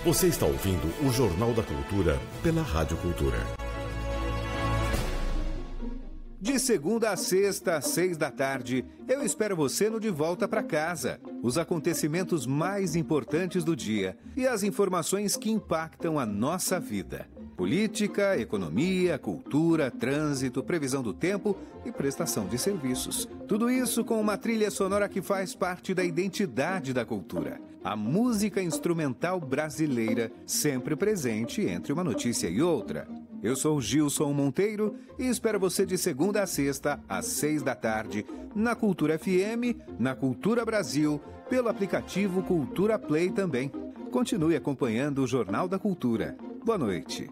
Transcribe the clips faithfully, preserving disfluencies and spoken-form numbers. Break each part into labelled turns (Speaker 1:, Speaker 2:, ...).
Speaker 1: Você está ouvindo o Jornal da Cultura pela Rádio Cultura.
Speaker 2: De segunda a sexta, às seis da tarde, eu espero você no De Volta para Casa. Os acontecimentos mais importantes do dia e as informações que impactam a nossa vida. Política, economia, cultura, trânsito, previsão do tempo e prestação de serviços. Tudo isso com uma trilha sonora que faz parte da identidade da cultura. A música instrumental brasileira, sempre presente entre uma notícia e outra. Eu sou Gilson Monteiro e espero você de segunda a sexta, às seis da tarde, na Cultura F M, na Cultura Brasil, pelo aplicativo Cultura Play também. Continue acompanhando o Jornal da Cultura. Boa noite.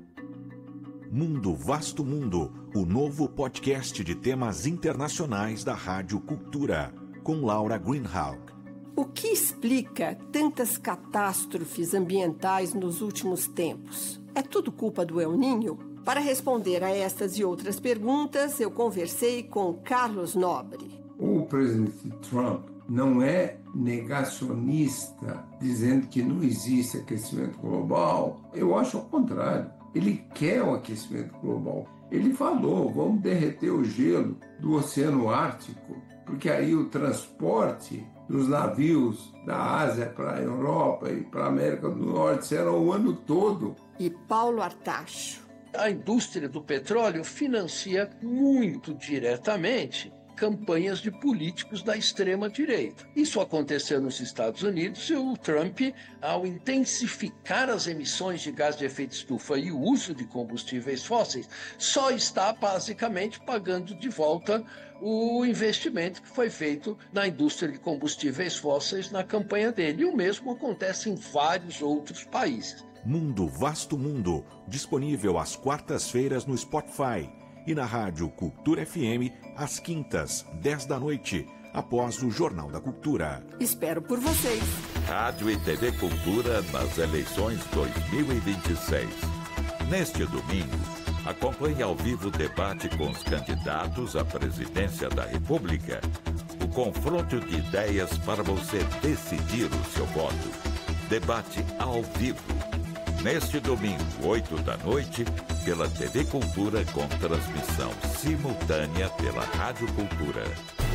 Speaker 3: Mundo Vasto Mundo, o novo podcast de temas internacionais da Rádio Cultura, com Laura Greenhalgh.
Speaker 4: O que explica tantas catástrofes ambientais nos últimos tempos? É tudo culpa do El Niño? Para responder a estas e outras perguntas, eu conversei com Carlos Nobre.
Speaker 5: O presidente Trump não é negacionista, dizendo que não existe aquecimento global. Eu acho ao contrário. Ele quer o aquecimento global. Ele falou, vamos derreter o gelo do Oceano Ártico, porque aí o transporte dos navios da Ásia para a Europa e para a América do Norte será o ano todo.
Speaker 4: E Paulo Artacho.
Speaker 6: A indústria do petróleo financia muito diretamente campanhas de políticos da extrema-direita. Isso aconteceu nos Estados Unidos e o Trump, ao intensificar as emissões de gás de efeito estufa e o uso de combustíveis fósseis, só está basicamente pagando de volta o investimento que foi feito na indústria de combustíveis fósseis na campanha dele. E o mesmo acontece em vários outros países.
Speaker 3: Mundo Vasto Mundo, disponível às quartas-feiras no Spotify e na Rádio Cultura F M, às quintas, dez da noite, após o Jornal da Cultura.
Speaker 4: Espero por vocês.
Speaker 7: Rádio e T V Cultura nas eleições dois mil e vinte e seis. Neste domingo, acompanhe ao vivo o debate com os candidatos à presidência da República. O confronto de ideias para você decidir o seu voto. Debate ao vivo. Neste domingo, oito da noite, pela T V Cultura, com transmissão simultânea pela Rádio Cultura.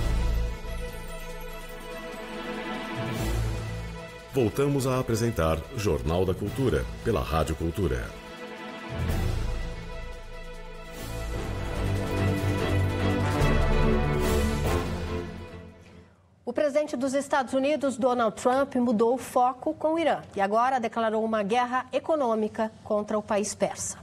Speaker 1: Voltamos a apresentar Jornal da Cultura, pela Rádio Cultura.
Speaker 8: O presidente dos Estados Unidos, Donald Trump, mudou o foco com o Irã e agora declarou uma guerra econômica contra o país persa.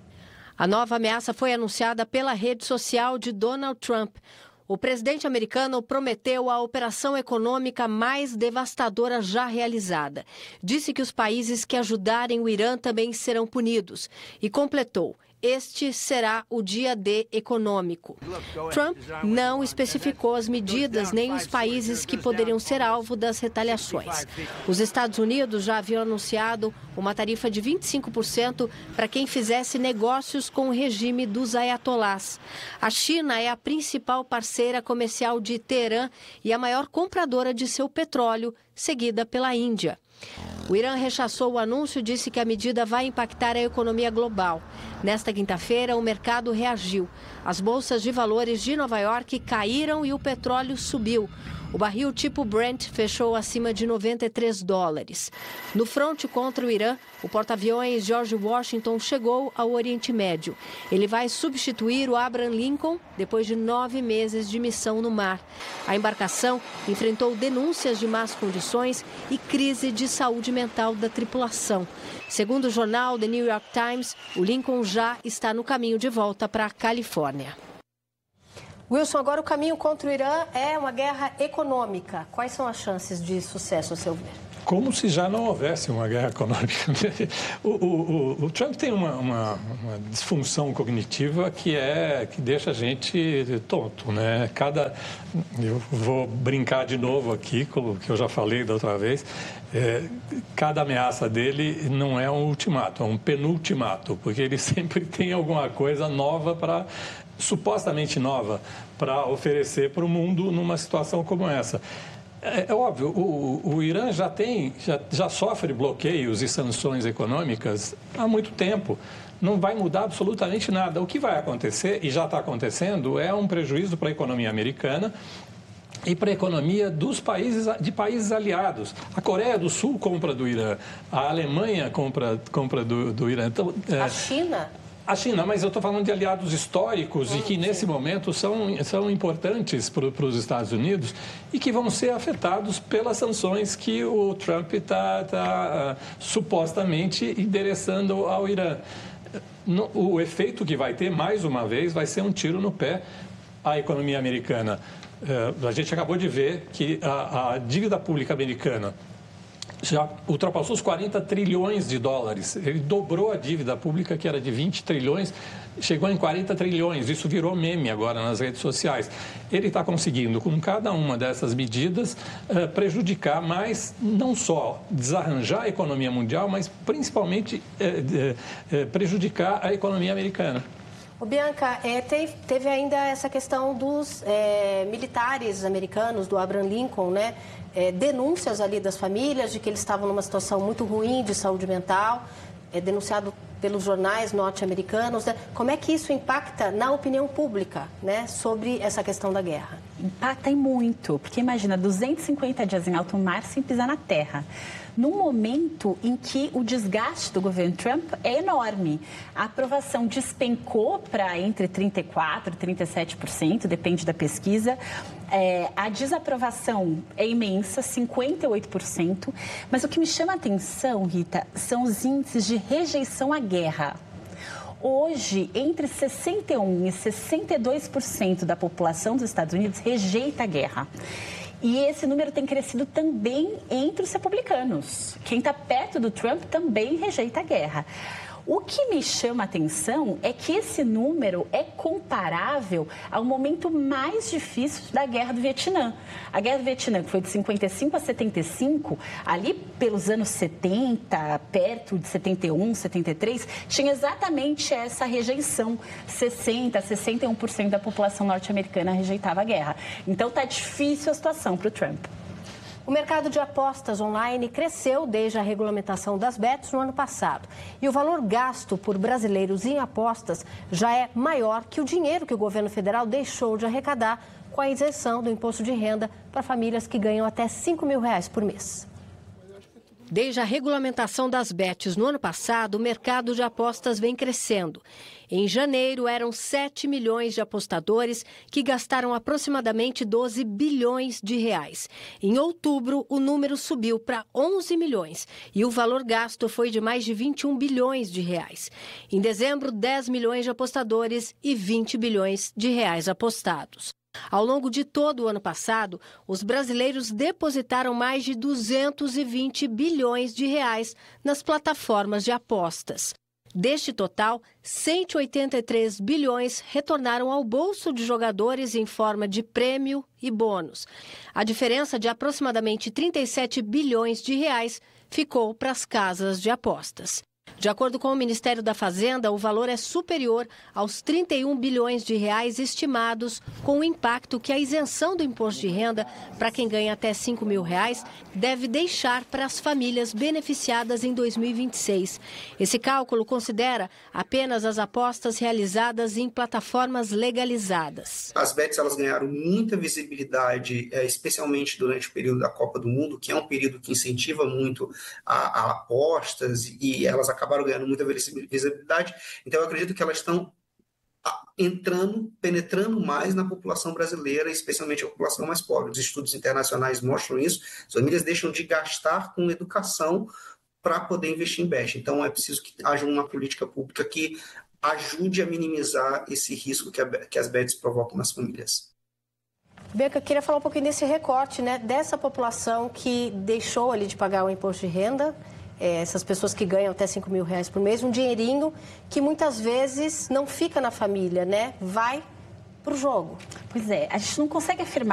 Speaker 8: A nova ameaça foi anunciada pela rede social de Donald Trump. O presidente americano prometeu a operação econômica mais devastadora já realizada. Disse que os países que ajudarem o Irã também serão punidos e completou: este será o dia D econômico. Trump não especificou as medidas nem os países que poderiam ser alvo das retaliações. Os Estados Unidos já haviam anunciado uma tarifa de vinte e cinco por cento para quem fizesse negócios com o regime dos ayatolás. A China é a principal parceira comercial de Teherã e a maior compradora de seu petróleo, seguida pela Índia. O Irã rechaçou o anúncio e disse que a medida vai impactar a economia global. Nesta quinta-feira, o mercado reagiu. As bolsas de valores de Nova York caíram e o petróleo subiu. O barril tipo Brent fechou acima de noventa e três dólares. No fronte contra o Irã, o porta-aviões George Washington chegou ao Oriente Médio. Ele vai substituir o Abraham Lincoln depois de nove meses de missão no mar. A embarcação enfrentou denúncias de más condições e crise de saúde mental da tripulação. Segundo o jornal The New York Times, o Lincoln já está no caminho de volta para a Califórnia. Wilson, agora o caminho contra o Irã é uma guerra econômica. Quais são as chances de sucesso, a seu ver?
Speaker 9: Como se já não houvesse uma guerra econômica. O, o, o Trump tem uma, uma, uma disfunção cognitiva que, é, que deixa a gente tonto, né? Cada, eu vou brincar de novo aqui, com o que eu já falei da outra vez, é, cada ameaça dele não é um ultimato, é um penultimato, porque ele sempre tem alguma coisa nova para... supostamente nova, para oferecer para o mundo numa situação como essa. É, é óbvio, o, o Irã já tem, já, já sofre bloqueios e sanções econômicas há muito tempo. Não vai mudar absolutamente nada. O que vai acontecer, e já está acontecendo, é um prejuízo para a economia americana e para a economia dos países, de países aliados. A Coreia do Sul compra do Irã, a Alemanha compra, compra do, do Irã. Então, é...
Speaker 8: A China?
Speaker 9: A China, mas eu estou falando de aliados históricos hum, e que, nesse sim. momento, são, são importantes para os Estados Unidos e que vão ser afetados pelas sanções que o Trump está tá, uh, supostamente endereçando ao Irã. No, o efeito que vai ter, mais uma vez, vai ser um tiro no pé à economia americana. Uh, a gente acabou de ver que a, a dívida pública americana já ultrapassou os quarenta trilhões de dólares. Ele dobrou a dívida pública, que era de vinte trilhões, chegou em quarenta trilhões. Isso virou meme agora nas redes sociais. Ele está conseguindo, com cada uma dessas medidas, prejudicar mais, não só desarranjar a economia mundial, mas principalmente prejudicar a economia americana.
Speaker 8: Ô, Bianca, é, teve, teve ainda essa questão dos é, militares americanos, do Abraham Lincoln, né? É, denúncias ali das famílias de que eles estavam numa situação muito ruim de saúde mental, é, denunciado pelos jornais norte-americanos, né? Como é que isso impacta na opinião pública, né, sobre essa questão da guerra?
Speaker 10: Impacta e muito, porque imagina, duzentos e cinquenta dias em alto mar sem pisar na terra. Num momento em que o desgaste do governo Trump é enorme. A aprovação despencou para entre trinta e quatro por cento e trinta e sete por cento, depende da pesquisa. É, a desaprovação é imensa, cinquenta e oito por cento. Mas o que me chama a atenção, Rita, são os índices de rejeição à guerra. Hoje, entre sessenta e um por cento e sessenta e dois por cento da população dos Estados Unidos rejeita a guerra. E esse número tem crescido também entre os republicanos. Quem está perto do Trump também rejeita a guerra. O que me chama a atenção é que esse número é comparável ao momento mais difícil da Guerra do Vietnã. A Guerra do Vietnã, que foi de cinquenta e cinco a setenta e cinco, ali pelos anos setenta, perto de setenta e um, setenta e três, tinha exatamente essa rejeição. sessenta, sessenta e um por cento da população norte-americana rejeitava a guerra. Então, está difícil a situação para o Trump.
Speaker 8: O mercado de apostas online cresceu desde a regulamentação das bets no ano passado. E o valor gasto por brasileiros em apostas já é maior que o dinheiro que o governo federal deixou de arrecadar com a isenção do imposto de renda para famílias que ganham até cinco mil reais por mês. Desde a regulamentação das bets no ano passado, o mercado de apostas vem crescendo. Em janeiro, eram sete milhões de apostadores que gastaram aproximadamente doze bilhões de reais. Em outubro, o número subiu para onze milhões e o valor gasto foi de mais de vinte e um bilhões de reais. Em dezembro, dez milhões de apostadores e vinte bilhões de reais apostados. Ao longo de todo o ano passado, os brasileiros depositaram mais de duzentos e vinte bilhões de reais nas plataformas de apostas. Deste total, cento e oitenta e três bilhões retornaram ao bolso de jogadores em forma de prêmio e bônus. A diferença de aproximadamente trinta e sete bilhões de reais ficou para as casas de apostas. De acordo com o Ministério da Fazenda, o valor é superior aos trinta e um bilhões de reais estimados, com o impacto que a isenção do imposto de renda para quem ganha até cinco mil reais deve deixar para as famílias beneficiadas em dois mil e vinte e seis. Esse cálculo considera apenas as apostas realizadas em plataformas legalizadas.
Speaker 11: As bets elas ganharam muita visibilidade, especialmente durante o período da Copa do Mundo, que é um período que incentiva muito a, a apostas, e elas acabaram ganhando muita visibilidade. Então, eu acredito que elas estão entrando, penetrando mais na população brasileira, especialmente a população mais pobre. Os estudos internacionais mostram isso. As famílias deixam de gastar com educação para poder investir em bet. Então, é preciso que haja uma política pública que ajude a minimizar esse risco que, a, que as bets provocam nas famílias.
Speaker 8: Bianca, eu queria falar um pouquinho desse recorte, né, dessa população que deixou ali de pagar o imposto de renda. É, essas pessoas que ganham até cinco mil reais por mês, um dinheirinho que muitas vezes não fica na família, né? Vai para o jogo.
Speaker 10: Pois é, a gente não consegue afirmar